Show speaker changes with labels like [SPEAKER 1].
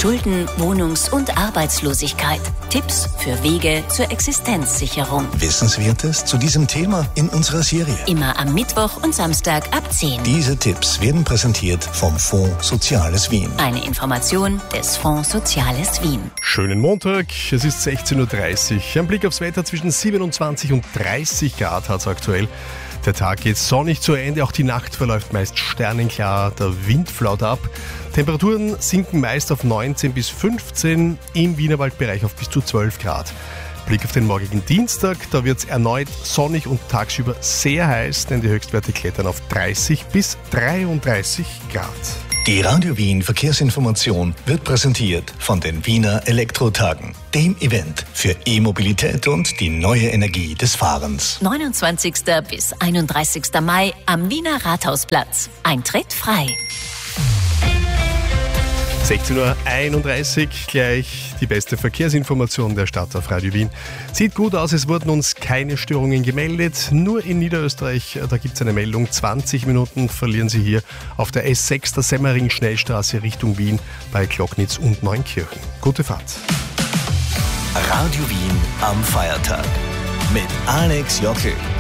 [SPEAKER 1] Schulden, Wohnungs- und Arbeitslosigkeit. Tipps für Wege zur Existenzsicherung.
[SPEAKER 2] Wissenswertes zu diesem Thema in unserer Serie.
[SPEAKER 1] Immer am Mittwoch und Samstag ab 10.
[SPEAKER 2] Diese Tipps werden präsentiert vom Fonds Soziales Wien.
[SPEAKER 1] Eine Information des Fonds Soziales Wien.
[SPEAKER 3] Schönen Montag, es ist 16.30 Uhr. Ein Blick aufs Wetter: zwischen 27 und 30 Grad hat es aktuell. Der Tag geht sonnig zu Ende, auch die Nacht verläuft meist sternenklar, der Wind flaut ab. Temperaturen sinken meist auf 19 bis 15, im Wienerwaldbereich auf bis zu 12 Grad. Blick auf den morgigen Dienstag, da wird es erneut sonnig und tagsüber sehr heiß, denn die Höchstwerte klettern auf 30 bis 33 Grad.
[SPEAKER 2] Die Radio Wien Verkehrsinformation wird präsentiert von den Wiener Elektrotagen, dem Event für E-Mobilität und die neue Energie des Fahrens.
[SPEAKER 1] 29. bis 31. Mai am Wiener Rathausplatz. Eintritt frei.
[SPEAKER 3] 16.31 Uhr, gleich die beste Verkehrsinformation der Stadt auf Radio Wien. Sieht gut aus, es wurden uns keine Störungen gemeldet. Nur in Niederösterreich, da gibt es eine Meldung. 20 Minuten verlieren Sie hier auf der S6 der Semmering-Schnellstraße Richtung Wien bei Glocknitz und Neunkirchen. Gute Fahrt.
[SPEAKER 2] Radio Wien am Feiertag mit Alex Jockel.